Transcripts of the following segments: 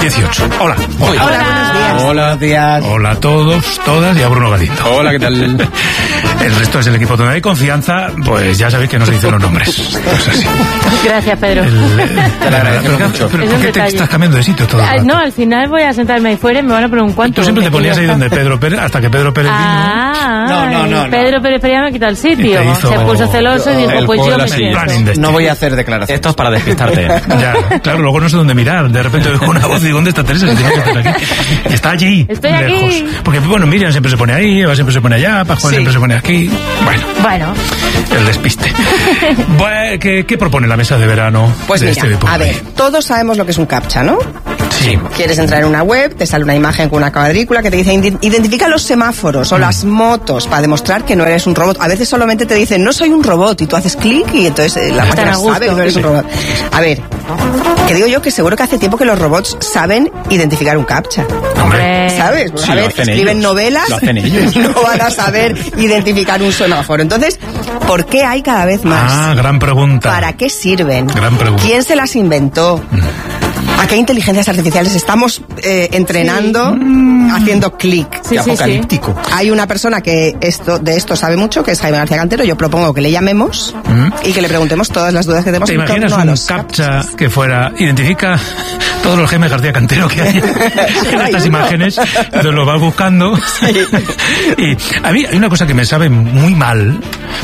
18. Hola. Hola, buenos días. Buenos días. Hola a todos, todas y a Bruno Galindo. Hola, ¿qué tal? El resto es el equipo donde hay confianza, pues ya sabéis que no se dicen los nombres. Pues así. Gracias, Pedro. ¿Pero por qué te estás cambiando de sitio todo el rato? No, al final voy a sentarme ahí fuera y me van a preguntar cuánto. Tú siempre te ponías ahí donde Pedro Pérez, hasta que Pedro Pérez vino. No. Pedro Pérez ya me ha quitado el sitio. Se puso celoso y dijo, pues yo me siento. No voy a hacer declaraciones. Esto es para despistarte. Ya, claro, luego no sé dónde mirar. De repente oigo una voz y digo, ¿dónde está Teresa? Que tiene que estar aquí. Está allí. Estoy lejos. aquí. Porque, bueno, Miriam siempre se pone ahí, Eva siempre se pone allá, Pascual siempre se pone aquí. Bueno. El despiste. Bueno, ¿qué propone la mesa de verano? Pues de mira, a ver, todos sabemos lo que es un CAPTCHA, ¿no? Sí. Quieres entrar en una web, te sale una imagen con una cuadrícula que te dice identifica los semáforos o las motos para demostrar que no eres un robot. A veces solamente te dicen, no soy un robot, y tú haces clic y entonces la máquina sabe que no eres un robot. A ver, que digo yo que seguro que hace tiempo que los robots saben identificar un CAPTCHA. Hombre. ¿Sabes? Sí, a ver, escriben novelas, lo hacen ellos. no van a saber identificar un semáforo. Entonces, ¿por qué hay cada vez más? Gran pregunta. ¿Para qué sirven? Gran pregunta. ¿Quién se las inventó? ¿A qué inteligencias artificiales estamos entrenando haciendo clic? Qué apocalíptico. Hay una persona que de esto sabe mucho, que es Jaime García Cantero. Yo propongo que le llamemos y que le preguntemos todas las dudas que tenemos. ¿Te imaginas un CAPTCHA que fuera, identifica todos los Jaime García Cantero que hay en estas imágenes, entonces lo vas buscando? Y a mí hay una cosa que me sabe muy mal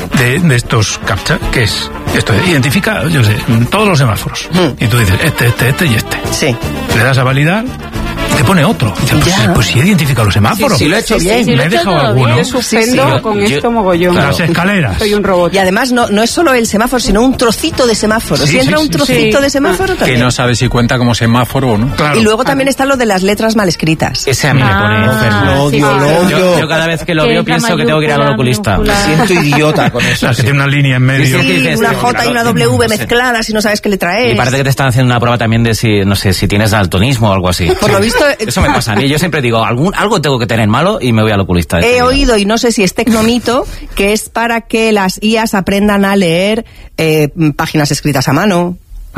de estos CAPTCHA, que es esto de identifica, yo sé, todos los semáforos. Y tú dices, este y este. Sí. Le das a validar y te pone otro. Y dices, pues si he identificado los semáforos. Sí, lo he hecho bien. Me he dejado alguno. Yo suspendo con esto mogollón. Las escaleras. Soy un robot. Y además no es solo el semáforo, sino un trocito de semáforo. Si entra un trocito de semáforo, Que también. no sabe si cuenta como semáforo o no. Claro. Y luego también está lo de las letras mal escritas. Ese a mí me pone enfermo. Lo odio. Yo cada vez que lo veo pienso que tengo que ir al oculista. Me siento idiota con eso. Las que tiene una línea en medio. Sí, dices, una J y una W mezcladas y no sabes qué letra es. Y parece que te están haciendo una prueba también de si, no sé, si tienes daltonismo o algo así. Por lo visto... Eso me pasa a mí. Yo siempre digo, algo tengo que tener malo y me voy al oculista. He oído, y no sé si es tecnomito, que es para que las IAs aprendan a leer páginas escritas a mano,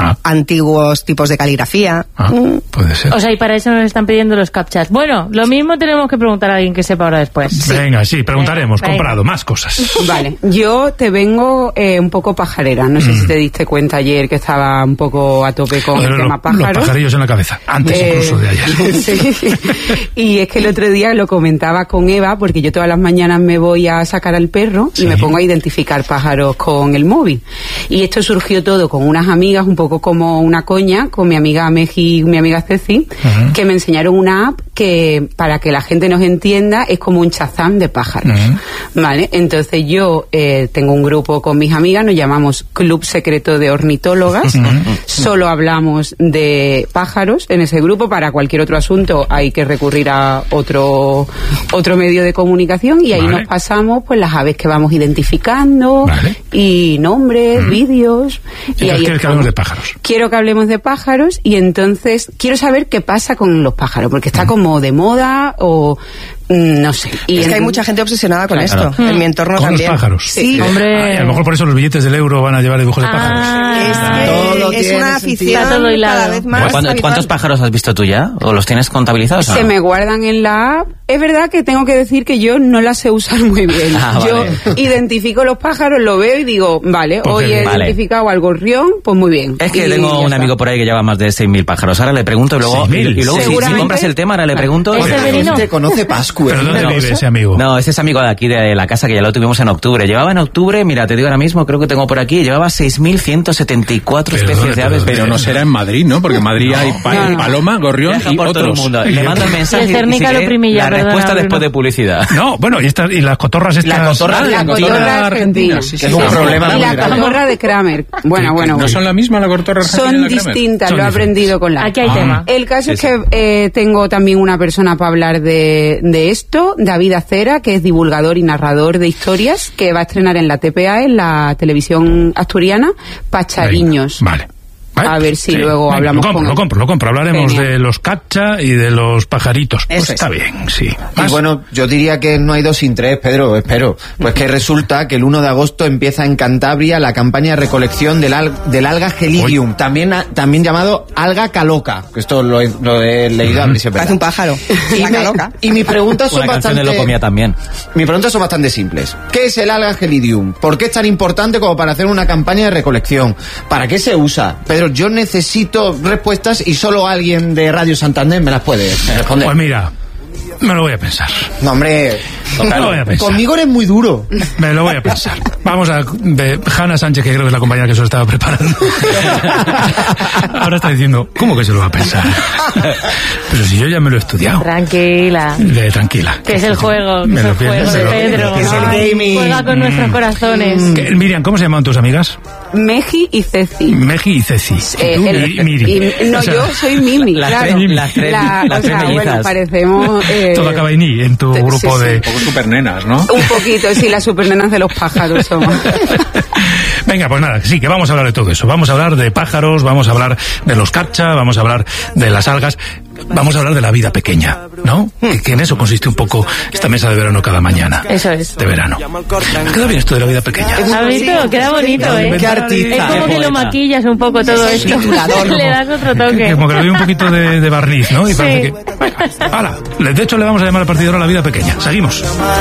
antiguos tipos de caligrafía. Puede ser. O sea, y para eso nos están pidiendo los CAPTCHAs. Bueno, lo mismo tenemos que preguntar a alguien que sepa ahora después. Venga, sí, preguntaremos. Venga. Comprado, más cosas. Vale, yo te vengo un poco pajarera. No sé si te diste cuenta ayer que estaba un poco a tope con el tema pájaros. Los pajarillos en la cabeza, antes incluso de ayer. Sí. Y es que el otro día lo comentaba con Eva, porque yo todas las mañanas me voy a sacar al perro y me pongo a identificar pájaros con el móvil. Y esto surgió todo con unas amigas, un poco como una coña, con mi amiga Meji y mi amiga Ceci, que me enseñaron una app que, para que la gente nos entienda, es como un Shazam de pájaros. ¿Vale? Entonces yo tengo un grupo con mis amigas, nos llamamos Club Secreto de Ornitólogas. Solo hablamos de pájaros en ese grupo. Para cualquier otro asunto hay que recurrir a otro medio de comunicación, y ahí nos pasamos pues las aves que vamos identificando y nombres, vídeos. Y ahí quieres que hablemos de pájaros. Quiero que hablemos de pájaros, y entonces quiero saber qué pasa con los pájaros, porque está como de moda o... no sé. Y es que hay mucha gente obsesionada con esto. En mi entorno ¿Con también. los pájaros? Sí. Hombre. A lo mejor por eso los billetes del euro van a llevar dibujos de pájaros. Es una afición Está todo hilado. cada vez más. ¿Cuántos pájaros has visto tú ya? ¿O los tienes contabilizados? Se me guardan en la app. Es verdad que tengo que decir que yo no la sé usar muy bien. Yo identifico los pájaros, lo veo y digo, vale, hoy he identificado al gorrión, pues muy bien. Es que tengo un amigo por ahí que lleva más de 6.000 pájaros. Ahora le pregunto y luego si compras el tema, ahora le pregunto. ¿Es Severino? Te conoce Pascu. ¿Pero dónde vive ese amigo? No, ese es amigo de aquí, de la casa, que ya lo tuvimos en octubre. Llevaba en octubre, mira, te digo ahora mismo, creo que tengo por aquí, llevaba 6.174 especies de aves. Pero no será en Madrid, ¿no? Porque en Madrid hay paloma, gorrión y por todo el otros. mundo. Le mando el mensaje y si quiere, la respuesta después de publicidad. No, bueno, y las cotorras estas... La cotorra argentina. Que es un problema. Y la cotorra de Kramer. Bueno. ¿No son la misma la cotorra argentina? Son distintas, lo he aprendido con la... Aquí hay tema. El caso es que tengo también una persona para hablar de esto, David Acera, que es divulgador y narrador de historias, que va a estrenar en la TPA, en la televisión asturiana, Pachariños. Vale. A ver si luego hablamos Lo compro. Hablaremos de los captcha y de los pajaritos. Pues está bien, sí. Y bueno, yo diría que no hay 2 sin 3, Pedro, espero. Pues que resulta que el 1 de agosto empieza en Cantabria la campaña de recolección del alga Gelidium, también llamado alga caloca, que esto lo he leído. Parece un pájaro. Y mis preguntas son bastante... lo comía también. Mis preguntas son bastante simples. ¿Qué es el alga Gelidium? ¿Por qué es tan importante como para hacer una campaña de recolección? ¿Para qué se usa? Pedro, yo necesito respuestas y solo alguien de Radio Santander me las puede responder. Pues mira, me lo voy a pensar. No, hombre, conmigo eres muy duro. Me lo voy a pensar. Vamos a... Hanna Sánchez, que creo que es la compañera que se lo estaba preparando. Ahora está diciendo, ¿cómo que se lo va a pensar? Pero si yo ya me lo he estudiado. Tranquila. Tranquila. Que es el juego, que es el juego de Pedro. Que es el gaming. Juega con nuestros corazones. Miriam, ¿cómo se llaman tus amigas? Meji y Ceci. Meji y Ceci. Miri. No, o sea, yo soy Mimi, claro. Las tres mellizas. Bueno, parecemos... Todo acaba en I en tu grupo de... Un poco supernenas, ¿no? Un poquito, sí, las supernenas de los pájaros somos. Venga, pues nada, sí, que vamos a hablar de todo eso. Vamos a hablar de pájaros, vamos a hablar de los captcha, vamos a hablar de las algas, vamos a hablar de la vida pequeña, ¿no? Que en eso consiste un poco esta mesa de verano cada mañana. Eso es. De verano. Me queda bien esto de la vida pequeña. ¿Has visto? Queda bonito, ¿eh? Qué artista. Es como que lo maquillas un poco todo esto. Le das otro toque. Como que le doy un poquito de barniz, ¿no? Y parece que... ¡Hala! De hecho, le vamos a llamar al partido ahora la vida pequeña. Seguimos.